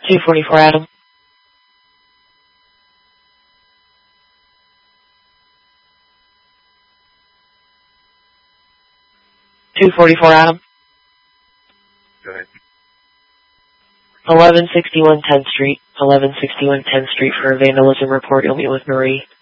244 Adam. 244 Adam. Go ahead. 1161 10th Street. 1161 10th Street for a vandalism report. You'll meet with Marie.